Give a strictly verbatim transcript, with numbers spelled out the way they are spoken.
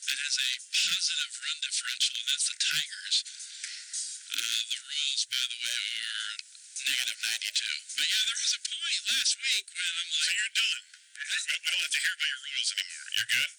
that has a positive run differential, and that's the Tigers. Uh, the Royals, by the way, are negative ninety-two. But yeah, there was a point last week when I'm like, so you're done. We don't have to hear about your Royals anymore. You're good?